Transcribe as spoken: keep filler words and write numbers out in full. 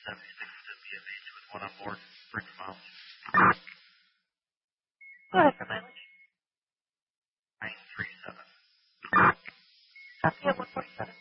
seventy-six to B M H with one on board. Bring them out. Go ahead for mileage. nine three seven. Copy at one forty-seven.